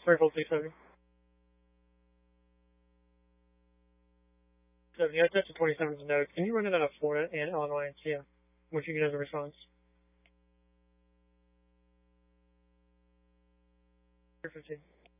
Sorry, hold 670. 70, that's a 27's note. Can you run it out of Florida and Illinois and see what you get as a response? 15.